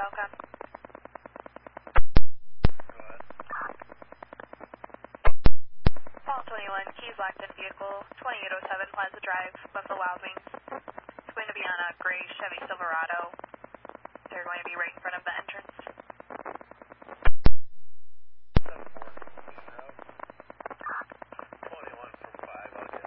Falcon. Go ahead. Fall 21, Keys locked in vehicle, 2807 Plaza Drive, Buffalo Wild Wings. It's going to be on a gray Chevy Silverado. They're going to be right in front of the entrance.